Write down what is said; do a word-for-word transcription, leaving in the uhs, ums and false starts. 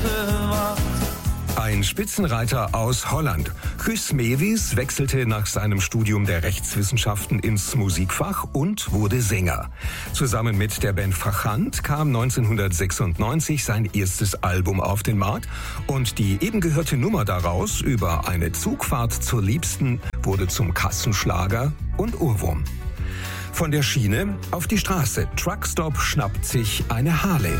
bewacht. Ein Spitzenreiter aus Holland. Guus Meeuwis wechselte nach seinem Studium der Rechtswissenschaften ins Musikfach und wurde Sänger. Zusammen mit der Band Vagant kam neunzehnhundertsechsundneunzig sein erstes Album auf den Markt und die eben gehörte Nummer daraus über eine Zugfahrt zur Liebsten wurde zum Kassenschlager und Ohrwurm. Von der Schiene auf die Straße. Truckstop schnappt sich eine Harley.